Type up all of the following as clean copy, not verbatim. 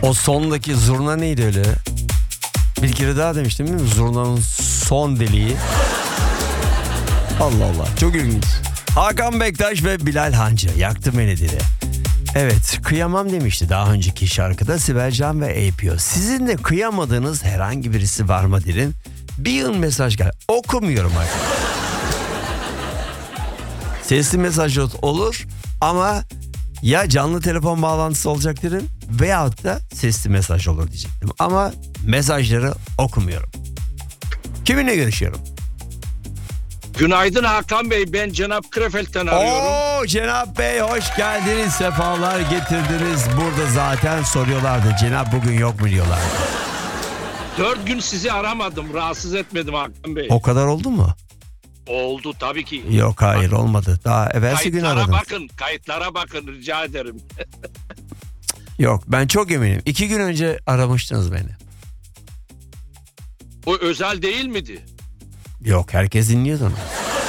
O sondaki zurna neydi öyle? Bir kere daha demiştim değil mi? Zurnanın son deliği. Allah Allah, çok ilginç. Hakan Bektaş ve Bilal Hancı yaktı beni dili. Evet, kıyamam demişti daha önceki şarkıda Sibel Can ve APO. Sizin de kıyamadığınız herhangi birisi var mı dedim. Bir yıl mesaj geldi. Okumuyorum artık. Sesli mesaj olur ama ya canlı telefon bağlantısı olacak dedim veyahut da sesli mesaj olur diyecektim. Ama mesajları okumuyorum. Kiminle görüşüyorum? Günaydın Hakan Bey, ben Cenap Krefeld'den arıyorum. Oo Cenap Bey, hoş geldiniz, sefalar getirdiniz. Burada zaten soruyorlardı, Cenap bugün yok mu diyorlardı. 4 gün sizi aramadım, rahatsız etmedim Hakan Bey. O kadar oldu mu? Oldu tabii ki. Yok, hayır, olmadı. Daha evvelsi gün aradım. Kayıtlara bakın rica ederim. Yok, ben çok eminim. 2 gün önce aramıştınız beni. O özel değil miydi? Yok, herkes dinliyordu onu.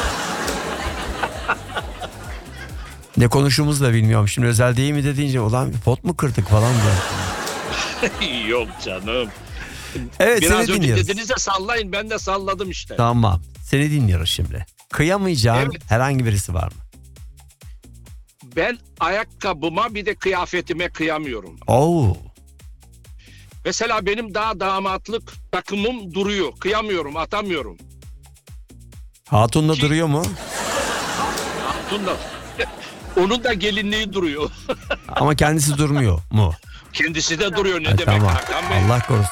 Ne konuştuğumuzu da bilmiyorum. Şimdi özel değil mi dediğince ulan pot mu kırdık falan diyor. Yok canım. Evet, biraz seni önce dinliyoruz. dediniz de sallayın, ben de salladım işte. Tamam, seni dinliyoruz şimdi. Kıyamayacağın Evet. herhangi birisi var mı? Ben ayakkabıma bir de kıyafetime kıyamıyorum. Oo. Mesela benim daha damatlık takımım duruyor. Kıyamıyorum, atamıyorum. Hatun da duruyor mu? Hatun da. Onun da gelinliği duruyor. Ama kendisi durmuyor mu? Kendisi de duruyor, ne demek Tamam. Hakan Bey? Allah korusun.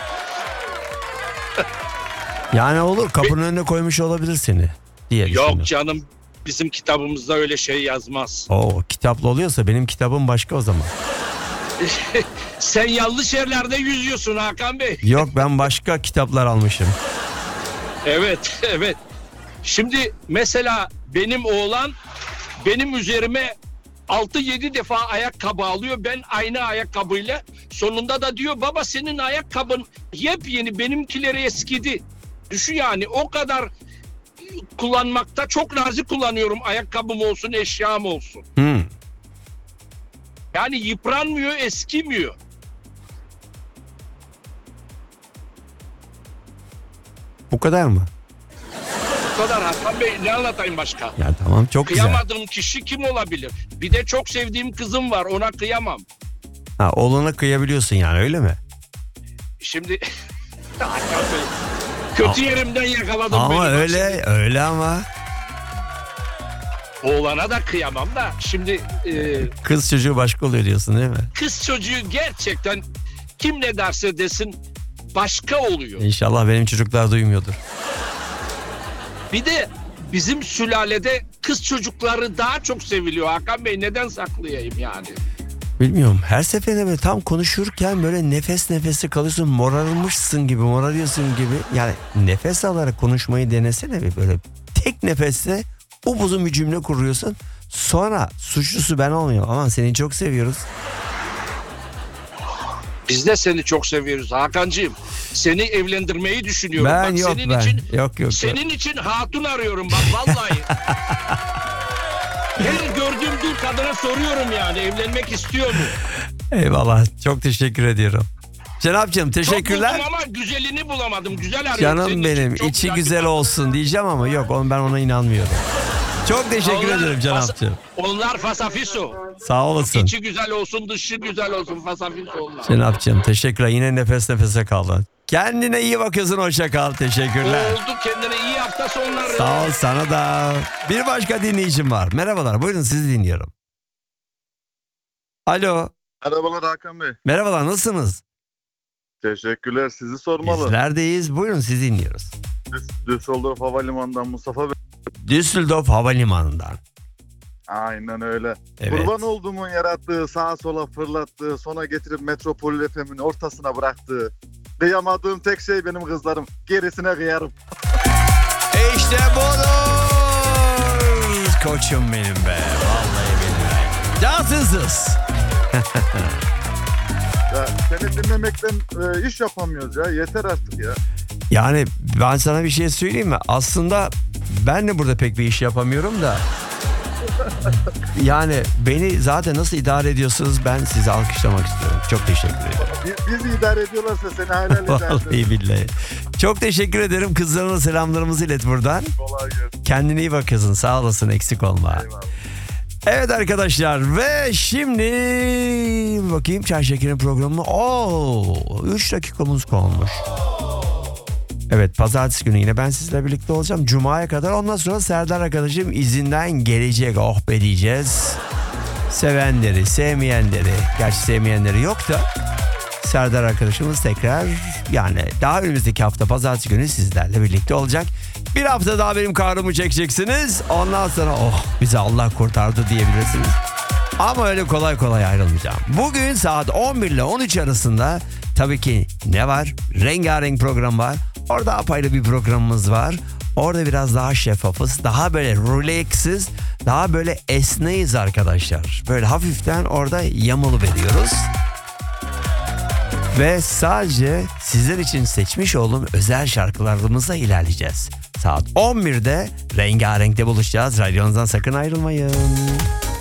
Yani olur, kapının önüne koymuş olabilir seni diye düşündüm. Yok canım, bizim kitabımızda öyle şey yazmaz. Oo, kitaplı oluyorsa benim kitabım başka o zaman. Sen yanlış yerlerde yüzüyorsun Hakan Bey. Yok, ben başka kitaplar almışım. Evet, evet. Şimdi mesela benim oğlan benim üzerime 6-7 defa ayakkabı alıyor. Ben aynı ayakkabıyla, sonunda da diyor baba senin ayakkabın yepyeni, benimkileri eskidi. Düşün yani, o kadar kullanmakta çok nazik kullanıyorum, ayakkabım olsun eşyam olsun. Yani yıpranmıyor, eskimiyor. Bu kadar mı? Bu kadar Hakan Bey, ne anlatayım başka? Ya tamam, çok güzel. Kıyamadığım kişi kim olabilir? Bir de çok sevdiğim kızım var, ona kıyamam. Ha, oğlana kıyabiliyorsun yani, öyle mi? Şimdi Hakan Bey, kötü yerimden yakaladım beni. Ama öyle ama. Oğlana da kıyamam da şimdi Kız çocuğu başka oluyor diyorsun değil mi? kız çocuğu gerçekten kim ne derse desin başka oluyor. İnşallah benim çocuklar duymuyordur. Bir de bizim sülalede kız çocukları daha çok seviliyor Hakan Bey, neden saklayayım yani? Bilmiyorum, her seferinde böyle tam konuşurken böyle nefes nefese kalıyorsun, morarmışsın gibi, morarıyorsun gibi. Yani nefes alarak konuşmayı denesene bir, böyle tek nefeste upuzun bir cümle kuruyorsun. Sonra suçlusu ben olmuyorum. Aman seni çok seviyoruz. Biz de seni çok seviyoruz Hakan'cığım. Seni evlendirmeyi düşünüyorum. Ben Bak, yok senin ben. için, Yok. senin için hatun arıyorum bak vallahi. Her gördüğüm dul kadına soruyorum yani, evlenmek istiyor mu? Eyvallah, çok teşekkür ediyorum. Cenapcığım teşekkürler. Çok buldum ama güzelini bulamadım. Güzel arıyorum. Canım Senin benim, için çok içi güzel olsun diyeceğim ama yok, ben ona inanmıyorum. Çok teşekkür ederim Cenapcığım. Onlar fasafiso. Sağ olasın. İçi güzel olsun, dışı güzel olsun, fasafiso onlar. Cenapcığım teşekkürler, yine nefes nefese kaldın. Kendine iyi bakıyorsun, hoşça kal, teşekkürler. Oldu, kendine iyi hafta sonları. Sağ ol, sana da. Bir başka dinleyicim var. Merhabalar, buyurun, sizi dinliyorum. Alo. Merhabalar Hakan Bey. Merhabalar, nasılsınız? Teşekkürler, sizi sormalı. Bizler deyiz, buyurun, sizi dinliyoruz. Düsseldorf Havalimanı'ndan Mustafa Bey. Düsseldorf Havalimanı'ndan. Aynen öyle. Evet. Kurban olduğumun yarattığı, sağa sola fırlattığı, sonra getirip Metropol FM'in ortasına bıraktığı. Kıyamadığım tek şey benim kızlarım. Gerisine kıyarım. İşte budur. Koçum benim be. Vallahi billahi. Cansızız. Ya, seni dinlemekten iş yapamıyoruz ya. Yeter artık ya. Yani ben sana bir şey söyleyeyim mi? Aslında ben de burada pek bir iş yapamıyorum da. Yani beni zaten nasıl idare ediyorsunuz, ben sizi alkışlamak istiyorum. Çok teşekkür ederim. Bizi idare ediyorlarsa seni helal edersin. Vallahi billahi. Çok teşekkür ederim. Kızlarına selamlarımızı ilet buradan. Kolay gelsin. Kendine iyi bak kızım. Sağ olasın, eksik olma. Eyvallah. Evet arkadaşlar, ve şimdi bakayım Çay Şeker'in programı. 3 dakikamız kalmış. Evet, pazartesi günü yine ben sizle birlikte olacağım. Cuma'ya kadar, ondan sonra Serdar arkadaşım izinden gelecek. Oh be diyeceğiz. Sevenleri, sevmeyenleri, gerçi sevmeyenleri yok da Serdar arkadaşımız tekrar, yani daha önümüzdeki hafta pazartesi günü sizlerle birlikte olacak. Bir hafta daha benim kahrımı çekeceksiniz. Ondan sonra bizi Allah kurtardı diyebilirsiniz. Ama öyle kolay kolay ayrılmayacağım. Bugün saat 11 ile 13 arasında tabii ki ne var? Rengarenk program var. Orada apayrı bir programımız var. Orada biraz daha şeffafız. Daha böyle relax'iz. Daha böyle esneyiz arkadaşlar. Böyle hafiften orada yamulu veriyoruz. Ve sadece sizler için seçmiş olduğum özel şarkılarımızla ilerleyeceğiz. Saat 11'de Rengarenk'te buluşacağız. Radyonuzdan sakın ayrılmayın.